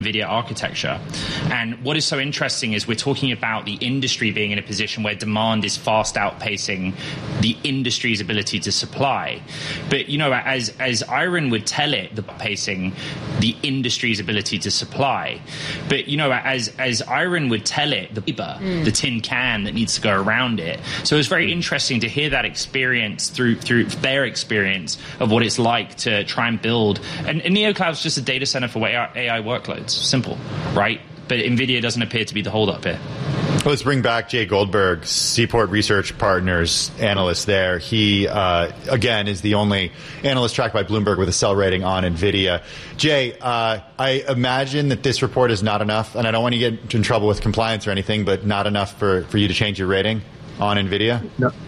NVIDIA architecture. And what is so interesting is we're talking about the industry being in a position where demand is fast outpacing the industry's ability to supply. But, as Iron would tell it, the pacing the industry's ability to supply. But, as Iron would tell it, the tin can that needs to go around it. So it's very interesting to hear that experience through their experience of what it's like to try and build. And NeoCloud's just a data center for AI workloads. Simple, right? But NVIDIA doesn't appear to be the holdup here. Let's bring back Jay Goldberg, Seaport Research Partners analyst there. He, again, is the only analyst tracked by Bloomberg with a sell rating on NVIDIA. Jay, I imagine that this report is not enough, and I don't want to get in trouble with compliance or anything, but not enough for you to change your rating on NVIDIA?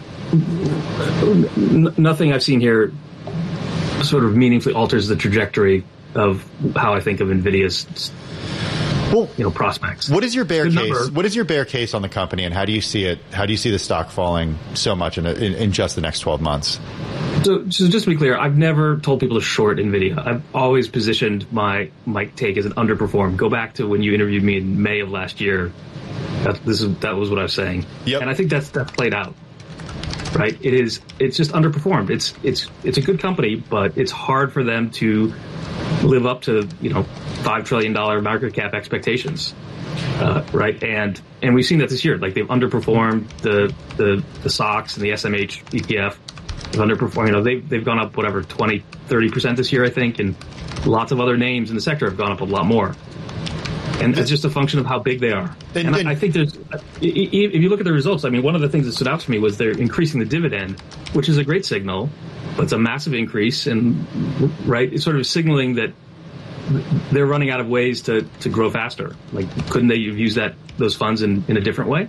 No, nothing I've seen here sort of meaningfully alters the trajectory of how I think of NVIDIA's prospects. What is your bear case? What is your bear case on the company, and how do you see it? How do you see the stock falling so much in just the next 12 months? So just to be clear, I've never told people to short NVIDIA. I've always positioned my take as an underperform. Go back to when you interviewed me in May of last year. That was what I was saying. Yep. And I think that's played out. Right? It's just underperformed. It's a good company, but it's hard for them to live up to $5 trillion market cap expectations, right? And we've seen that this year. Like, they've underperformed the SOX and the SMH ETF. They've underperformed. They've gone up 20-30% this year, I think, and lots of other names in the sector have gone up a lot more. And it's just a function of how big they are. And I think if you look at the results, one of the things that stood out to me was they're increasing the dividend, which is a great signal, but it's a massive increase. And, right, it's sort of signaling that they're running out of ways to grow faster. Like, couldn't they have used those funds in a different way?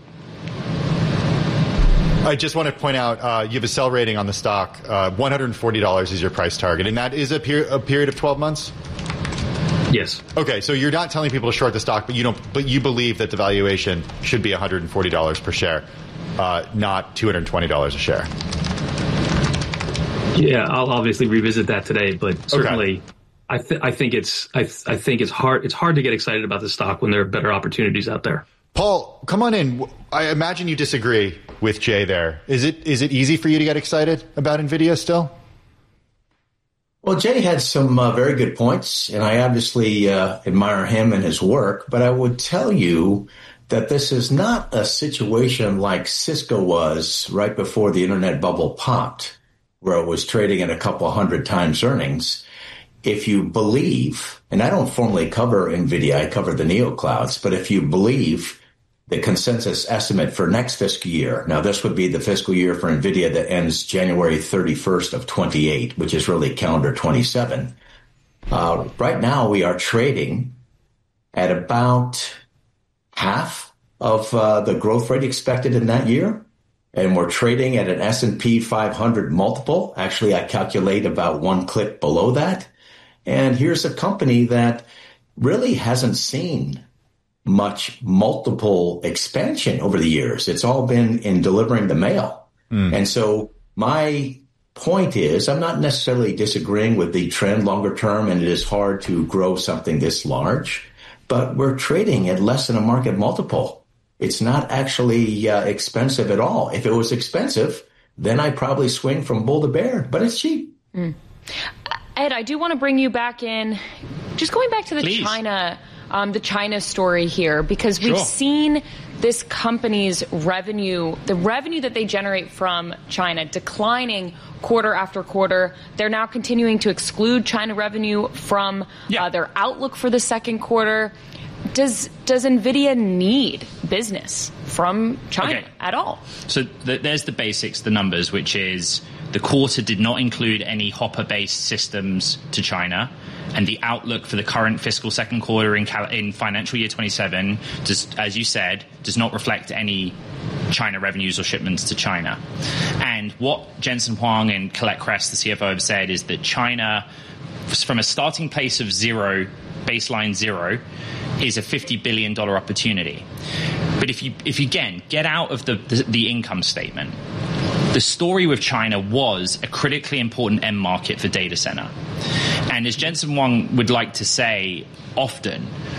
I just want to point out, you have a sell rating on the stock. $140 is your price target, and that is a period of 12 months? Yes. Okay, so you're not telling people to short the stock, but you believe that the valuation should be $140 per share, not $220 a share. Yeah, I'll obviously revisit that today, but certainly, okay. I think it's hard to get excited about the stock when there are better opportunities out there. Paul, come on in. I imagine you disagree with Jay there. Is it easy for you to get excited about NVIDIA still? Well, Jay had some very good points, and I obviously admire him and his work, but I would tell you that this is not a situation like Cisco was right before the internet bubble popped, where it was trading at a couple hundred times earnings. If you believe, and I don't formally cover NVIDIA, I cover the NeoClouds, but if you believe the consensus estimate for next fiscal year. Now, this would be the fiscal year for NVIDIA that ends January 31st of 28, which is really calendar 27. Right now, we are trading at about half of the growth rate expected in that year. And we're trading at an S&P 500 multiple. Actually, I calculate about one click below that. And here's a company that really hasn't seen much multiple expansion over the years. It's all been in delivering the mail. And so my point is, I'm not necessarily disagreeing with the trend longer term, and it is hard to grow something this large, but we're trading at less than a market multiple. It's not actually expensive at all. If it was expensive, then I'd probably swing from bull to bear, but it's cheap. Ed, I do want to bring you back in. Just going back to the Please. The China story here, because we've seen this company's revenue, the revenue that they generate from China, declining quarter after quarter. They're now continuing to exclude China revenue from their outlook for the second quarter. Does NVIDIA need business from China at all? So there's the basics, the numbers, which is the quarter did not include any Hopper-based systems to China, and the outlook for the current fiscal second quarter in financial year 27, as you said, does not reflect any China revenues or shipments to China. And what Jensen Huang and Colette Kress, the CFO, have said is that China, from a starting place of zero, baseline zero, is a $50 billion opportunity. But if you again get out of the income statement, the story with China was a critically important end market for data center. And as Jensen Huang would like to say often,